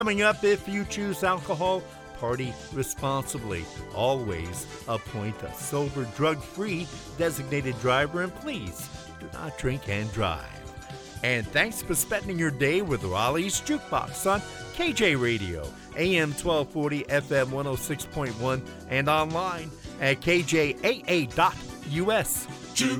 Coming up, if you choose alcohol, party responsibly. Always appoint a sober, drug-free designated driver, and please do not drink and drive. And thanks for spending your day with Raleigh's Jukebox on KJ Radio, AM 1240, FM 106.1, and online at kjaa.us.